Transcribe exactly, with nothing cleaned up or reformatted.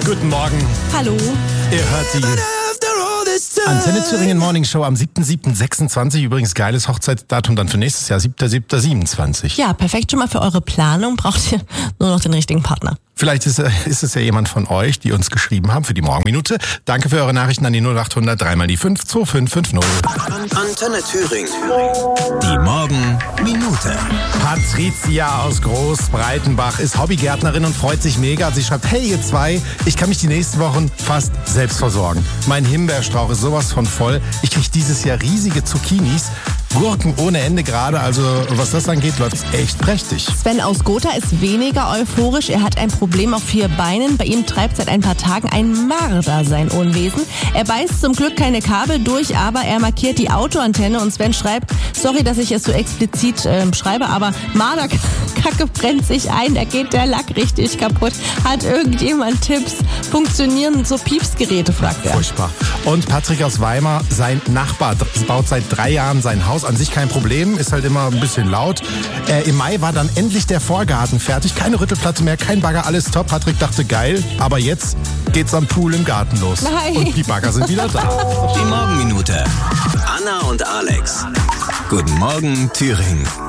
Guten Morgen. Hallo. Ihr hört die Antenne Thüringen Morning Show am siebter siebter sechsundzwanzig. Übrigens geiles Hochzeitsdatum dann für nächstes Jahr, siebter siebter siebenundzwanzig. Ja, perfekt schon mal für eure Planung. Braucht ihr nur noch den richtigen Partner. Vielleicht ist, ist es ja jemand von euch, die uns geschrieben haben für die Morgenminute. Danke für eure Nachrichten an die null achthundert dreimal die fünf zwei fünf fünf null. Antenne Thüringen. Die Morgenminute. Patricia aus Großbreitenbach ist Hobbygärtnerin und freut sich mega. Sie schreibt, hey ihr zwei, ich kann mich die nächsten Wochen fast selbst versorgen. Mein Himbeerstrauch ist sowas von voll. Ich kriege dieses Jahr riesige Zucchinis. Gurken ohne Ende gerade, also was das angeht, läuft es echt prächtig. Sven aus Gotha ist weniger euphorisch. Er hat ein Problem auf vier Beinen. Bei ihm treibt seit ein paar Tagen ein Marder sein Unwesen. Er beißt zum Glück keine Kabel durch, aber er markiert die Autoantenne und Sven schreibt, sorry, dass ich es so explizit äh, schreibe, aber Marderkacke brennt sich ein, da geht der Lack richtig kaputt. Hat irgendjemand Tipps? Funktionieren so Piepsgeräte, fragt er. Furchtbar. Und Patrick aus Weimar, sein Nachbar baut seit drei Jahren sein Haus. An sich kein Problem, ist halt immer ein bisschen laut. Äh, Im Mai war dann endlich der Vorgarten fertig. Keine Rüttelplatte mehr, kein Bagger, alles top. Patrick dachte, geil. Aber jetzt geht's am Pool im Garten los. Nein. Und die Bagger sind wieder da. Die Morgenminute. Anna und Alex. Guten Morgen, Thüringen.